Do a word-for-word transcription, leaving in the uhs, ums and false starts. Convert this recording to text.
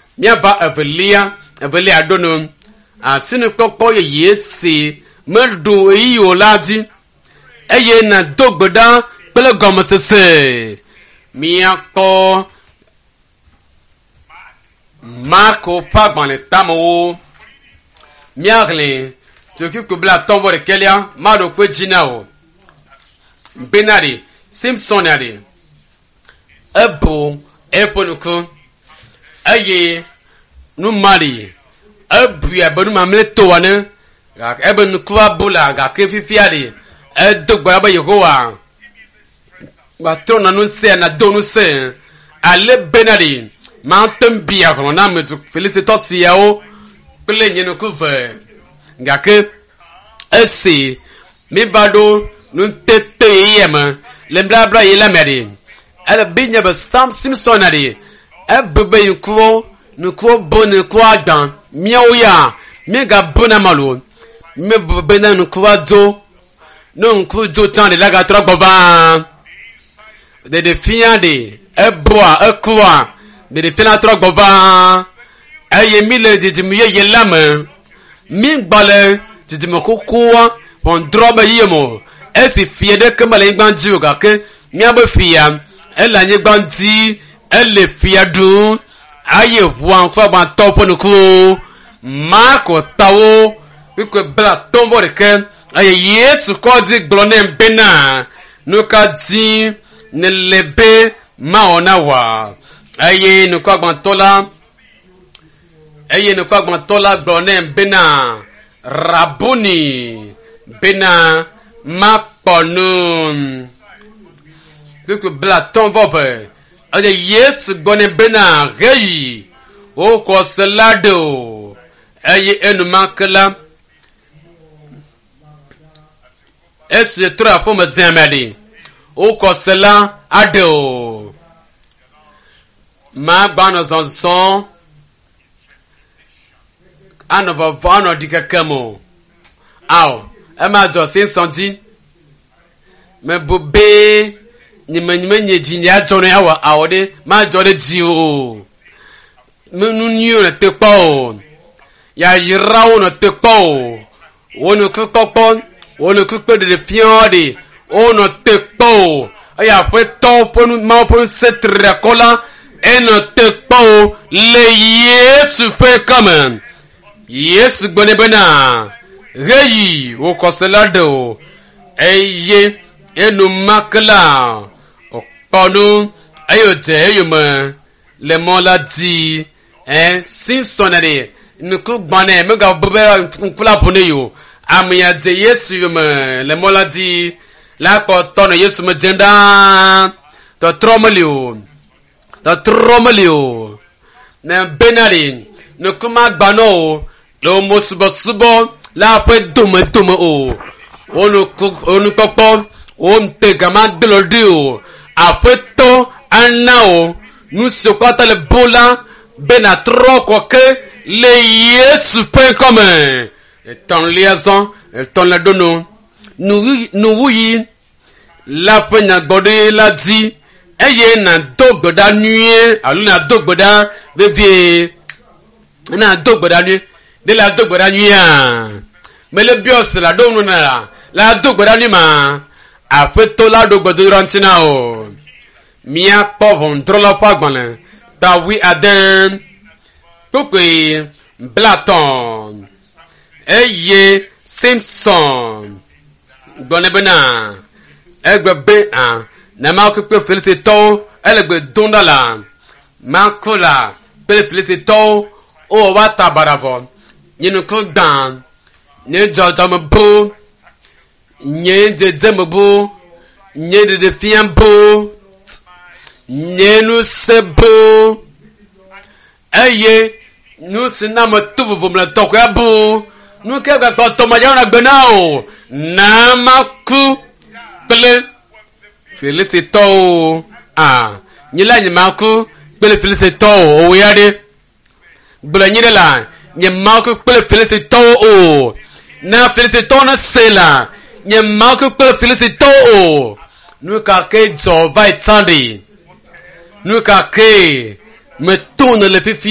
miaba evelia evelia dono asinu kokko ye yesi merdo iyo ladi eye na dogboda pele gomsese miako Marco Pagban le tamo miagle tu ki ko bla tombo de kelia mado ko jinao benari Simpson ade ebo eponuko aye nu mari abua banu mamle to wane ga ebenu kwa bula ga kefifiade edogba ba yehowa ba trona no se na do no se ale benari Mountain Bia kono na me félicite si yao pele nyeno kuve ngake esi mi bado nun tete yema lembra bra yela meri ala binya ba stamp Simpson ade ebebe yukwo nukwo bone kwa dan miaoya mega bona malo me bena nukwa do non ku do tan de laga tra bova de de fiande eboa ekwa de de fina tro gova aye mile de miye yelame mi gbale de me kokoa pon droba yemo e fi fie de kemale gbanji oga ke mi abo fia e la nye gbanji e le fia du aye wan fa ban topo nuku mako tawo ko bla tombo de ke aye yesu ko di glone bena nuka di ne lebe maona wa aye no kwagban tola aye no kwagban tola glone bena rabuni bena maponu que bla ton vove aye yes gone bena reyi o ko selado aye enu makla esse tra fo mazamadi o ko sela ado ma bano zonson anova vano dikakamo aw ama zo Simpson di me bobe ni manyime nyeji ni ajo no awa awode ma jode di o me nunyu na tepo ya yirawo na tepo wonu kokopon wonu kokpo de fiode ono tepo aya fue topo ma po setre kola eno tepo le yesu fe come yesu gbone bena reyi o koselado eye enu makla o ponu ayo je ayo mo le mola di eh Simpson ade nuku gbane me ga bobera nkula pone yo amya je yesu yo mo le mola di la ko tono yesu mo jenda to tromelio to tromelio na benari nuku magbano lo mo subo subo la pe dumo dumo o onu onu popo o mpe gama delodi o apeto anao nu sokota le bola bena troko ke le yesu pe comme ton liaison ton la dono nu nu wuyi la pe na gbode la di eye na dogboda nuye alu na dogboda bebie na dogboda nuye de la dogboda nuye a mele bios la donu na la dogboda ni ma afeto la dogbodo rantina o mia povon trola pagban ta wi aden kokwe blaton eye Simpson gbonebena egbebe an na ma kokwe felicito elegbe dondala makola pe felicito o wa tabaravo yinu ko dan ne jojo mo bo nye de dembo nye de de fiambo nye nu sebo eye nu sinama tubu vumla tokwabo nu ke ga to ma ya na gbenao na maku pele felicito ah nyila nyimaku pele felicito o yade bula nyila nyimaku pele felicito o na felicito na sela nye mako pe felicito o nu ka ke jo vai tandi nu ka ke me tourne le fifi